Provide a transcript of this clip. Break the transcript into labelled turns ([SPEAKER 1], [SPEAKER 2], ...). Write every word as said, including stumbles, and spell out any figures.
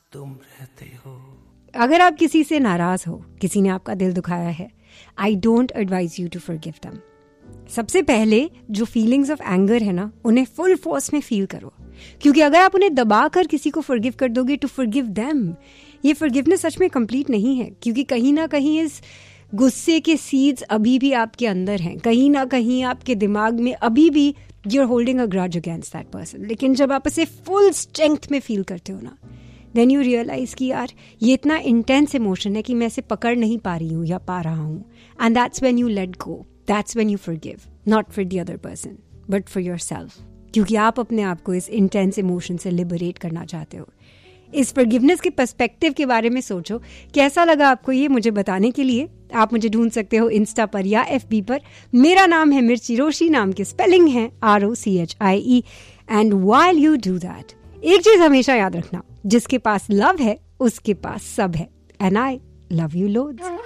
[SPEAKER 1] तुम रहते हो।
[SPEAKER 2] अगर आप किसी से नाराज हो, किसी ने आपका दिल दुखाया है, I don't advise you to forgive them. सबसे पहले जो फीलिंग्स ऑफ एंगर है ना, उन्हें फुल फोर्स में फील करो, क्योंकि अगर आप उन्हें दबा कर किसी को फॉरगिव कर दोगे टू फॉरगिव देम, ये फॉरगिवनेस सच में कंप्लीट नहीं है, क्योंकि कहीं ना कहीं इस गुस्से के सीड्स अभी भी आपके अंदर हैं, कहीं ना कहीं आपके दिमाग में अभी भी you are holding a grudge against that person. लेकिन जब आप इसे फुल स्ट्रेंथ में फील करते हो ना, देन यू रियलाइज कि यार ये इतना इंटेंस इमोशन है कि मैं इसे पकड़ नहीं पा रही हूँ या पा रहा हूँ, and that's when you let go, that's when you forgive, not for the other person but for yourself, क्योंकि आप अपने आप को इस इंटेंस इमोशन से लिबरेट करना चाहते हो। इस फॉरगिवनेस के पर्सपेक्टिव के बारे में सोचो। कैसा लगा आपको ये मुझे बताने के लिए आप मुझे ढूंढ सकते हो इंस्टा पर या एफबी पर। मेरा नाम है मिर्ची रोशी, नाम की स्पेलिंग है R O C H I E. And while you do that, एक चीज हमेशा याद रखना, जिसके पास लव है उसके पास सब है। And I love you loads.